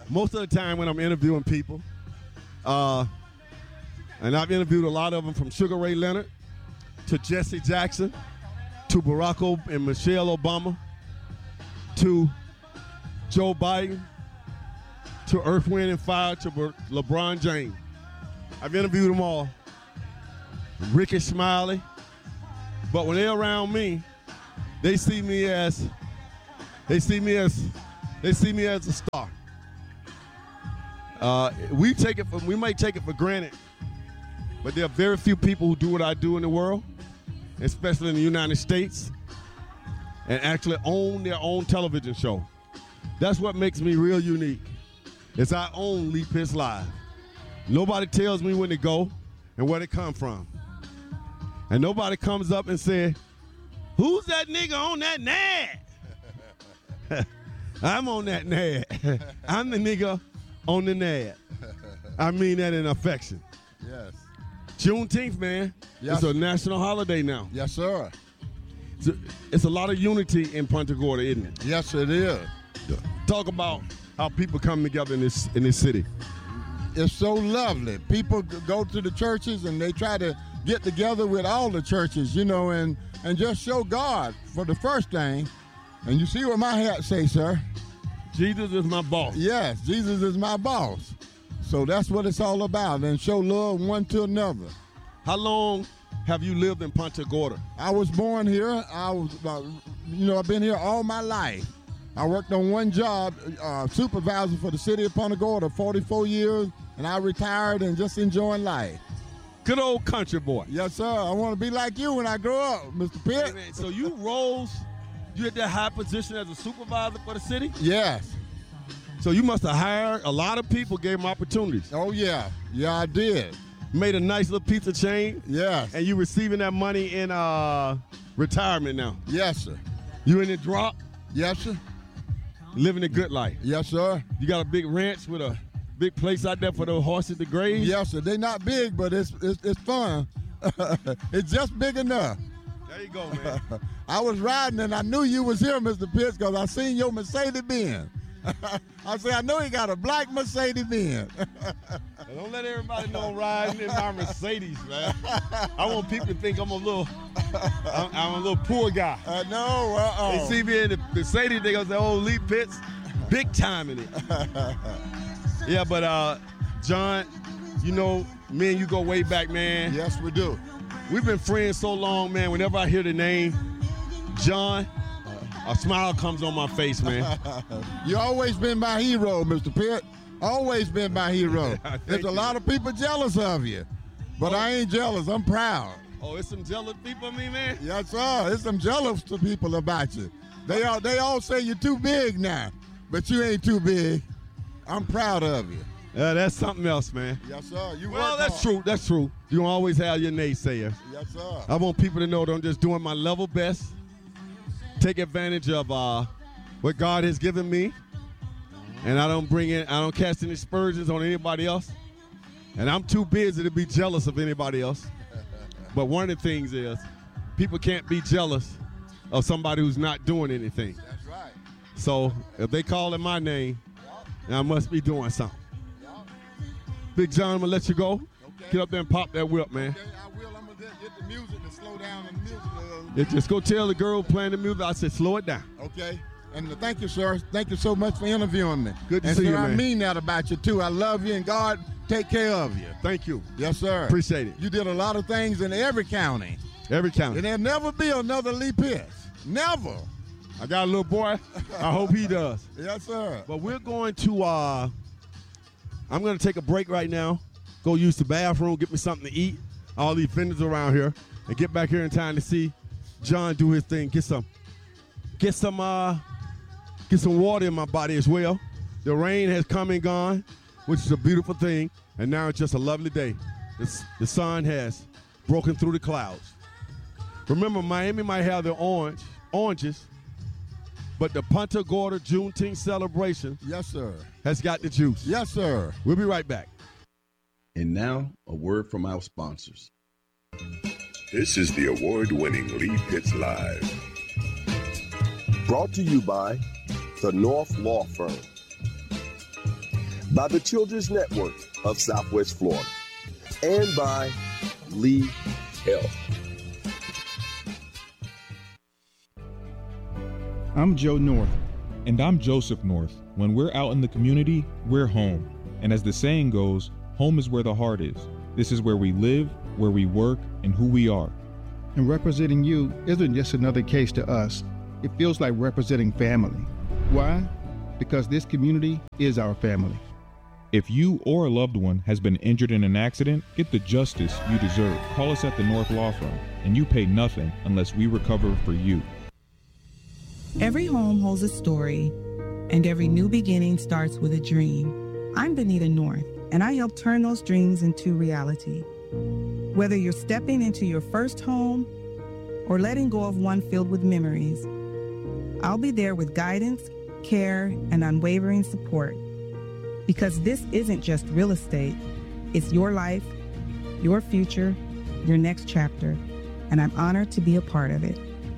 most of the time when I'm interviewing people, and I've interviewed a lot of them from Sugar Ray Leonard to Jesse Jackson to Barack Obama and Michelle Obama to Joe Biden to Earth, Wind, and Fire to LeBron James. I've interviewed them all. Ricky Smiley. But when they're around me, they see me as a star. We might take it for granted, but there are very few people who do what I do in the world, especially in the United States, and actually own their own television show. That's what makes me real unique, is I own Lee Pitts Live. Nobody tells me when to go and where to come from. And nobody comes up and says, who's that nigga on that NAD? I'm on that NAD. I'm the nigga on the NAD. I mean that in affection. Yes. Juneteenth, man. Yes. It's a national holiday now. Yes, sir. It's a lot of unity in Punta Gorda, isn't it? Yes, it is. Talk about how people come together in this city. It's so lovely. People go to the churches and they try to get together with all the churches, and just show God for the first thing. And you see what my hat say, sir? Jesus is my boss. Yes, Jesus is my boss. So that's what it's all about, and show love one to another. How long have you lived in Punta Gorda? I was born here. I've been here all my life. I worked on one job, supervisor for the city of Punta Gorda, 44 years, and I retired and just enjoying life. Good old country boy. Yes, sir. I want to be like you when I grow up, Mr. Pitt. Hey, man, so you had that high position as a supervisor for the city? Yes. So you must have hired a lot of people, gave them opportunities. Oh, yeah. Yeah, I did. Made a nice little pizza chain. Yes. And you receiving that money in retirement now. Yes, sir. You in the drop? Yes, sir. Living a good life. Yes, sir. You got a big ranch with a big place out there for the horses to graze? Yes, sir. They're not big, but it's fun. It's just big enough. There you go, man. I was riding and I knew you was here, Mr. Pitts, because I seen your Mercedes-Benz. I said, I know he got a black Mercedes-Benz. Don't let everybody know I'm riding in my Mercedes, man. I want people to think I'm a little poor guy. No, They see me in the Mercedes, they gonna say, oh, Lee Pitts, big time in it. Yeah, but John, me and you go way back, man. Yes, we do. We've been friends so long, man. Whenever I hear the name John, a smile comes on my face, man. You always been my hero, Mr. Pitt. Always been my hero. There's a lot of people jealous of you, but I ain't jealous. I'm proud. Oh, it's some jealous people of me, man? Yes, sir. There's some jealous people about you. They all say you're too big now, but you ain't too big. I'm proud of you. Yeah, that's something else, man. Yes, sir. That's true. That's true. You don't always have your naysayers. Yes, sir. I want people to know that I'm just doing my level best. Take advantage of what God has given me. And I don't cast any aspersions on anybody else. And I'm too busy to be jealous of anybody else. But one of the things is people can't be jealous of somebody who's not doing anything. That's right. So if they call in my name, then I must be doing something. Big John, I'm going to let you go. Okay. Get up there and pop that whip, man. Okay, I will. I'm going to get the music to slow down the music a little. Yeah, just go tell the girl playing the music, I said, slow it down. Okay. And thank you, sir. Thank you so much for interviewing me. Good to see you, man. I mean that about you, too. I love you, and God take care of you. Thank you. Yes, sir. Appreciate it. You did a lot of things in every county. Every county. And there'll never be another Lee Pitts. Never. I got a little boy. I hope he does. Yes, sir. But we're going to, I'm going to take a break right now, go use the bathroom, get me something to eat, all these vendors around here, and get back here in time to see John do his thing. Get some water in my body as well. The rain has come and gone, which is a beautiful thing, and now it's just a lovely day. The sun has broken through the clouds. Remember, Miami might have their oranges, but the Punta Gorda Juneteenth celebration, yes, sir, has got the juice. Yes, sir. We'll be right back. And now, a word from our sponsors. This is the award-winning Lee Pitts Live. Brought to you by the North Law Firm. by the Children's Network of Southwest Florida, and by Lee Health. I'm Joe North. And I'm Joseph North. When we're out in the community, we're home. And as the saying goes, home is where the heart is. This is where we live, where we work, and who we are. And representing you isn't just another case to us. It feels like representing family. Why? Because this community is our family. If you or a loved one has been injured in an accident, get the justice you deserve. Call us at the North Law Firm, and you pay nothing unless we recover for you. Every home holds a story, and every new beginning starts with a dream. I'm Benita North, and I help turn those dreams into reality. Whether you're stepping into your first home or letting go of one filled with memories, I'll be there with guidance, care, and unwavering support. Because this isn't just real estate, it's your life, your future, your next chapter, and I'm honored to be a part of it.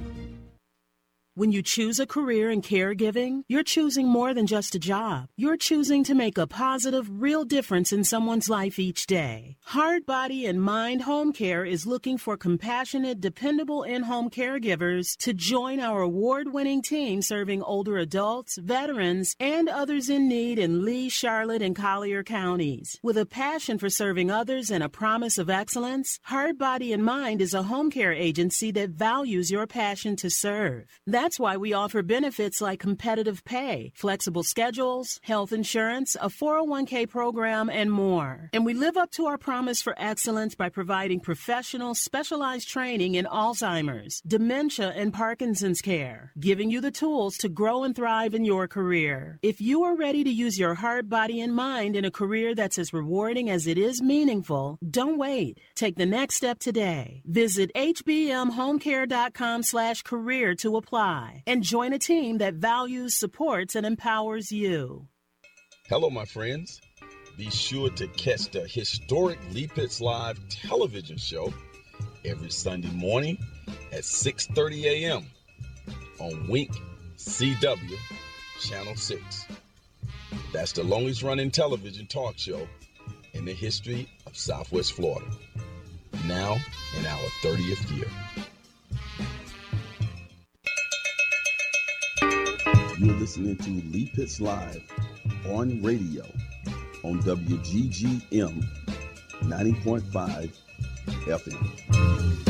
When you choose a career in caregiving, you're choosing more than just a job. You're choosing to make a positive, real difference in someone's life each day. Heart, Body, and Mind Home Care is looking for compassionate, dependable in-home caregivers to join our award-winning team serving older adults, veterans, and others in need in Lee, Charlotte, and Collier counties. With a passion for serving others and a promise of excellence, Heart, Body, and Mind is a home care agency that values your passion to serve. That's why we offer benefits like competitive pay, flexible schedules, health insurance, a 401k program, and more. And we live up to our promise for excellence by providing professional, specialized training in Alzheimer's, dementia, and Parkinson's care, giving you the tools to grow and thrive in your career. If you are ready to use your heart, body, and mind in a career that's as rewarding as it is meaningful, don't wait. Take the next step today. Visit hbmhomecare.com/career to apply. And join a team that values, supports, and empowers you. Hello, my friends. Be sure to catch the historic Lee Pitts Live television show every Sunday morning at 6:30 a.m. on Wink CW Channel 6. That's the longest running television talk show in the history of Southwest Florida. Now in our 30th year. You're listening to Lee Pitts Live on radio on WGGM 90.5 FM.